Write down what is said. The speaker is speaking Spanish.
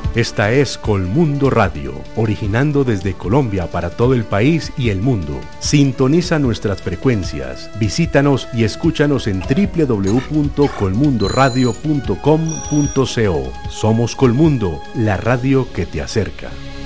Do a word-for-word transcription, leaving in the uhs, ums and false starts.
Esta es Colmundo Radio, originando desde Colombia para todo el país y el mundo. Sintoniza nuestras frecuencias, visítanos y escúchanos en doble u doble u doble u punto colmundo radio punto com punto co. Somos Colmundo, la radio que te acerca.